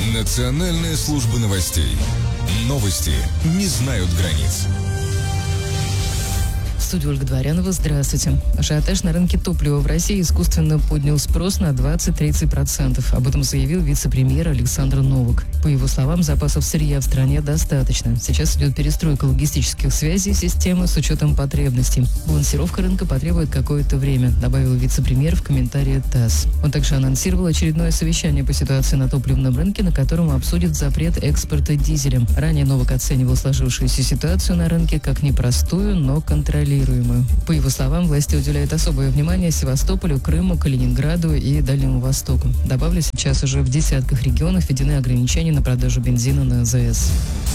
Национальная служба новостей. Новости не знают границ. В студии Ольга Дворянова. Здравствуйте. Ажиотаж на рынке топлива в России искусственно поднял спрос на 20-30%. Об этом заявил вице-премьер Александр Новак. По его словам, запасов сырья в стране достаточно. Сейчас идет перестройка логистических связей системы с учетом потребностей. Балансировка рынка потребует какое-то время, добавил вице-премьер в комментарии ТАСС. Он также анонсировал очередное совещание по ситуации на топливном рынке, на котором обсудит запрет экспорта дизеля. Ранее Новак оценивал сложившуюся ситуацию на рынке как непростую, но контролируемую. По его словам, власти уделяют особое внимание Севастополю, Крыму, Калининграду и Дальнему Востоку. Добавлю, сейчас уже в десятках регионов введены ограничения на продажу бензина на АЗС.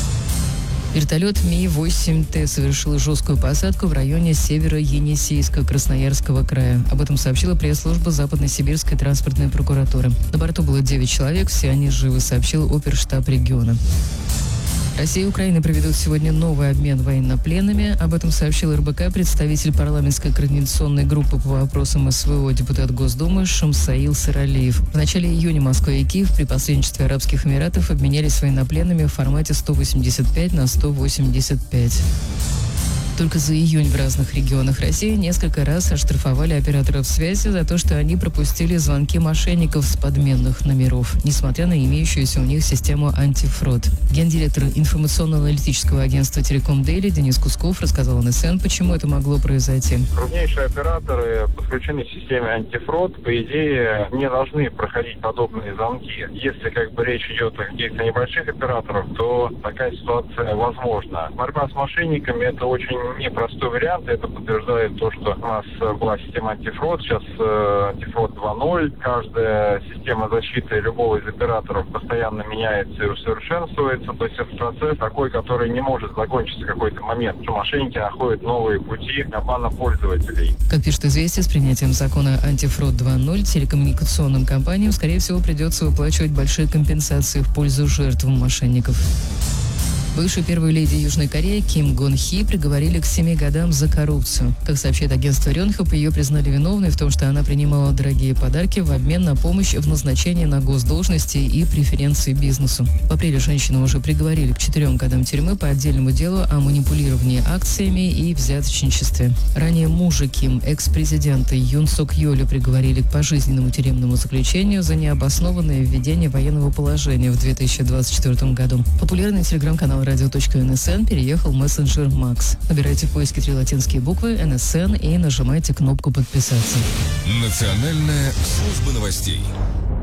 Вертолет Ми-8Т совершил жесткую посадку в районе Северо-Енисейска Красноярского края. Об этом сообщила пресс-служба Западно-Сибирской транспортной прокуратуры. На борту было 9 человек, все они живы, сообщил оперштаб региона. Россия и Украина проведут сегодня новый обмен военнопленными. Об этом сообщил РБК представитель парламентской координационной группы по вопросам СВО, депутат Госдумы Шамсаил Сыралиев. В начале июня Москва и Киев при посредничестве Арабских Эмиратов обменялись военнопленными в формате 185 на 185. Только за июнь в разных регионах России несколько раз оштрафовали операторов связи за то, что они пропустили звонки мошенников с подменных номеров, несмотря на имеющуюся у них систему антифрод. Гендиректор информационно-аналитического агентства «Телеком Дейли» Денис Кусков рассказал НСН, почему это могло произойти. Крупнейшие операторы подключены к системе антифрод, по идее, не должны проходить подобные звонки. Если речь идет о каких-то небольших операторах, то такая ситуация возможна. Борьба с мошенниками – это очень непростой вариант. Это подтверждает то, что у нас была система антифрод, сейчас антифрод 2.0. Каждая система защиты любого из операторов постоянно меняется и усовершенствуется. То есть это процесс такой, который не может закончиться в какой-то момент. Что мошенники находят новые пути обмана пользователей. Как пишет «Известия», с принятием закона антифрод 2.0 телекоммуникационным компаниям, скорее всего, придется выплачивать большие компенсации в пользу жертв мошенников. Бывшую первую леди Южной Кореи Ким Гон Хи приговорили к 7 годам за коррупцию. Как сообщает агентство Рёнхап, ее признали виновной в том, что она принимала дорогие подарки в обмен на помощь в назначении на госдолжности и преференции бизнесу. В апреле женщину уже приговорили к 4 годам тюрьмы по отдельному делу о манипулировании акциями и взяточничестве. Ранее мужа Ким, экс-президента Юн Сок Йоля, приговорили к пожизненному тюремному заключению за необоснованное введение военного положения в 2024 году. Популярный телеграм-канал Radio.NSN переехал в мессенджер Макс. Набирайте в поиске 3 латинские буквы NSN и нажимайте кнопку «Подписаться». Национальная служба новостей.